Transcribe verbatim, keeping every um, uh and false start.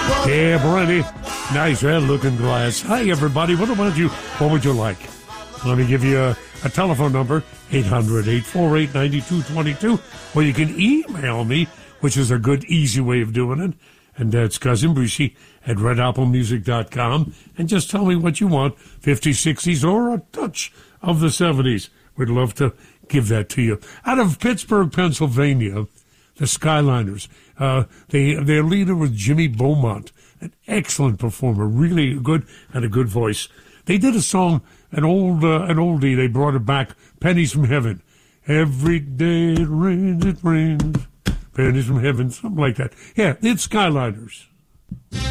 Yeah, Brandy. Nice red-looking glass. Hi, everybody. What about you? What would you like? Let me give you a, a telephone number, eight hundred, eight four eight, nine two two two. Or you can email me, which is a good, easy way of doing it. And that's Cousin Brucey at red apple music dot com. And just tell me what you want, fifties, sixties, or a touch of the seventies. We'd love to give that to you. Out of Pittsburgh, Pennsylvania, the Skyliners. Uh, they, their leader was Jimmy Beaumont, an excellent performer, really good, and a good voice. They did a song, an old, uh, an oldie. They brought it back, Pennies from Heaven. Every day it rains, it rains. Pennies from Heaven, something like that. Yeah, it's Skyliners.